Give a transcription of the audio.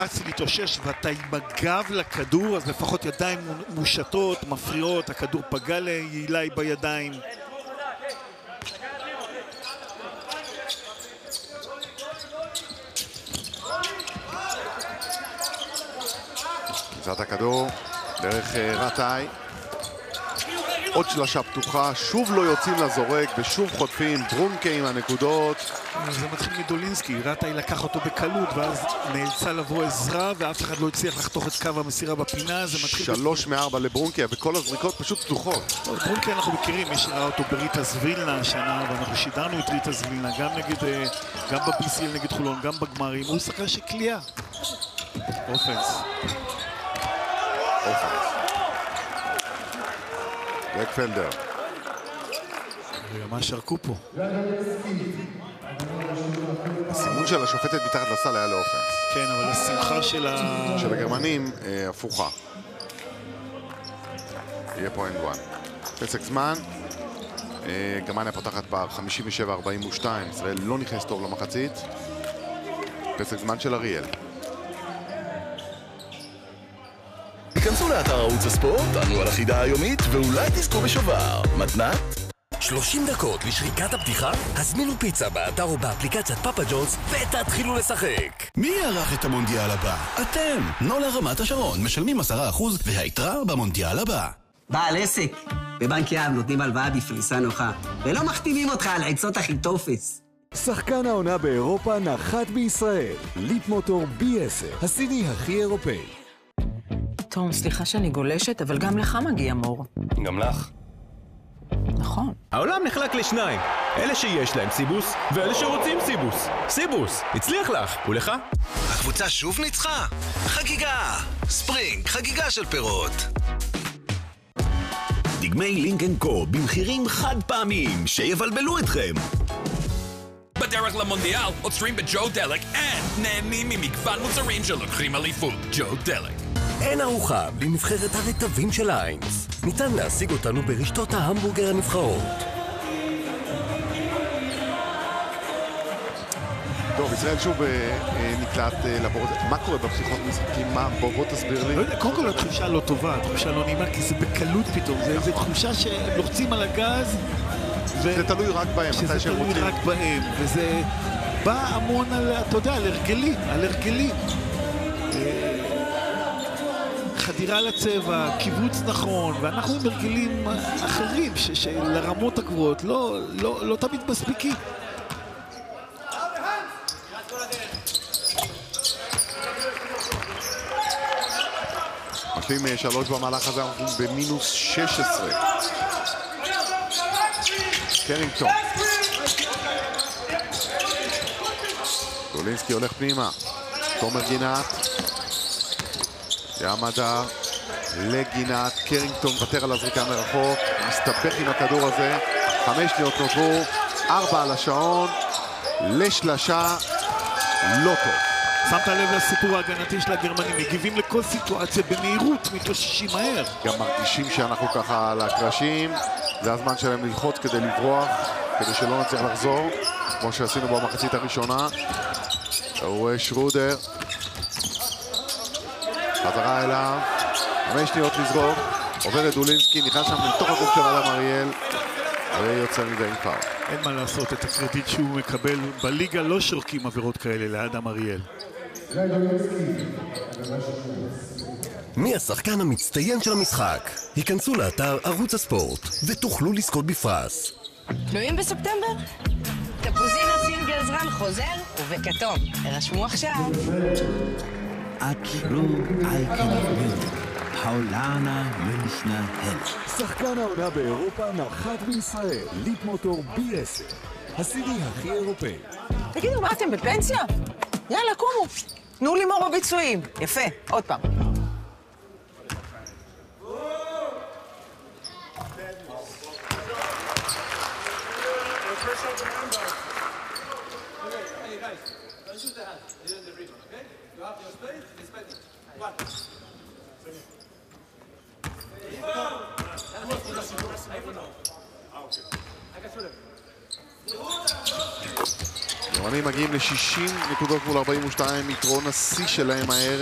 רצי להתאושש ואתה עם הגב לכדור, אז לפחות ידיים מושטות, מפריעות, הכדור פגע לילי בידיים. קבוצת הכדור דרך רטאי, עוד שלשה פתוחה, שוב לא יוצאים לזורק ושוב חוטפים. ברונקה עם הנקודות. זה מתחיל מדולינסקי, רטאי לקח אותו בקלות ואז נאלצה לבוא עזרה ואף אחד לא הצליח לחתוך את קו המסירה בפינה. זה מתחיל 3 מ-4 לברונקה וכל הזריקות פשוט פתוחות. ברונקה אנחנו מכירים, מי שראה אותו בריטה וילנה השנה, ואנחנו שידרנו את ריטה וילנה גם ב-BCL נגד חולון, גם בגמרים. הוא שחקן שקליעה. אופנס. בלקפלדר. מה שרקו פה? הסימון של השופטת מתחת לסל היה לאופנס. כן, אבל השמחה של הגרמנים הפוכה. יהיה פה אנד וואן. פסק זמן. גרמניה פותחת פער 57-42. ישראל לא נכנס טוב למחצית. פסק זמן של אריאל. היכנסו לאתר ערוץ הספורט, ענו על החידה היומית ואולי תזכו בשובר. מתנת? 30 דקות לשריקת הפתיחה? הזמינו פיצה באתר או באפליקציית פאפה ג'ונס ותתחילו לשחק. מי יערך את המונדיאל הבא? אתם! נולה רמת השרון משלמים 10% והיתרה במונדיאל הבא. בעל עסק, בבנק יהב נותנים הלוואה בפריסה נוחה ולא מחתימים אותך על עצות הכי טופס. שחקן העונה באירופה נחת בישראל. ליפ מוטור B10, הסיני הכי אירופאי. תום, סליחה שאני גולשת, אבל גם לך מגיע מור. גם לך. נכון. העולם נחלק לשניים, אלה שיש להם סיבוס ואלה שרוצים סיבוס. סיבוס, הצליח לך, ולך? הקבוצה שוב ניצחה? חגיגה! ספרינג, חגיגה של פירות. דגמי לינק & קו במחירים חד פעמיים שיבלבלו אתכם. בדרך למונדיאל עוצרים בג'ו דלק נהנים ממגוון מוצרים שלוקחים אליפות. ג'ו דלק. אין ארוחה בלי נבחרת הרטבים של איינס. ניתן להשיג אותנו ברשתות ההמבורגר הנבחרות. טוב, ישראל שוב נקלט לבורות. מה קורה בפתיחות משחקים? בוא תסביר לי. לא יודע, קודם כל התחושה לא טובה, התחושה לא נעימה, כי זה בקלות פתאום. זה תחושה שהם לוחצים על הגז. זה תלוי רק בהם, מתי שהם רוצים. שזה תלוי רק בהם, וזה בא המון על, אתה יודע, על הרגלים. חדירה לצבע, קיבוץ נכון, ואנחנו עם הרגלים אחרים שלרמות הגבוהות לא תמיד מספיקים. משלים 3 במהלך הזה, אנחנו במינוס 16. קרינגטון. דולינסקי הולך פנימה. תומר גינת. יעמדה לגינת. קרינגטון מוותר על הזריקה מרחוק. מסתבך עם הכדור הזה. 5 שניות נותרו. 4 על השעון. לשלשה. לא טוב. שמת לב לסיפור ההגנתי של הגרמנים, מגיבים לכל סיטואציה במהירות, מתאוששים מהר. גם מרגישים שאנחנו ככה על הקרשים, זה הזמן שלהם ללחוץ כדי לברוח, כדי שלא נצליח לחזור, כמו שעשינו במחצית הראשונה. הוא שרודר, חזרה אליו, 5 שניות לזרוק, עובר את דולינסקי, נכנס שם לתוך הגוף של אדם אריאל, ויוצא מזה עם פאול. אין מה לעשות, את הקרדיט שהוא מקבל, בליגה לא שורקים עבירות כאלה לאדם אריאל. מי השחקן המצטיין של המשחק? היכנסו לאתר ערוץ הספורט ותוכלו לזכות בפרס. תלויים בספטמבר? תפוזינה סינגל זרן חוזר ובכתום. הרשמו עכשיו. עקרו אייקנבן, פאולנה מünchner Held. שחקן העונה באירופה נחת בישראל. ליפ מוטור B10, הסיני הכי אירופאי. תגידו, מה אתם בפנסיה? יאללה, קומו. תנו לי מור בביצועים. יפה, עוד פעם. יורנים מגיעים ל-60 נקודות מול 42, יתרון השיא שלהם הערב.